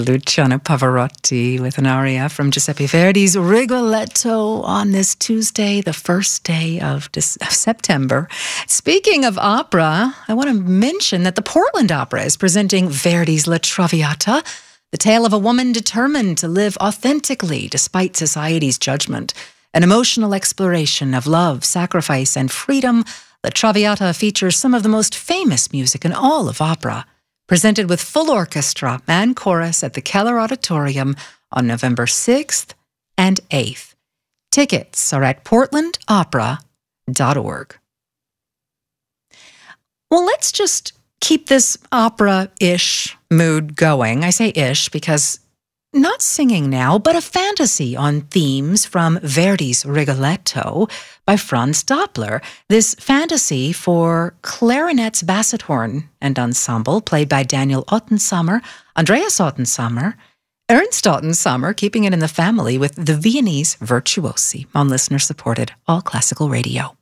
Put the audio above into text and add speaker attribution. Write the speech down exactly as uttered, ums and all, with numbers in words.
Speaker 1: Luciano Pavarotti with an aria from Giuseppe Verdi's Rigoletto on this Tuesday, the first day of, of September. Speaking of opera, I want to mention that the Portland Opera is presenting Verdi's La Traviata, the tale of a woman determined to live authentically despite society's judgment. An emotional exploration of love, sacrifice, and freedom, La Traviata features some of the most famous music in all of opera. Presented with full orchestra and chorus at the Keller Auditorium on November sixth and eighth. Tickets are at portland opera dot org. Well, let's just keep this opera-ish mood going. I say ish because not singing now, but a fantasy on themes from Verdi's Rigoletto by Franz Doppler. This fantasy for clarinets, basset horn, and ensemble, played by Daniel Ottensammer, Andreas Ottensammer, Ernst Ottensammer, keeping it in the family with the Viennese virtuosi on listener-supported All Classical Radio.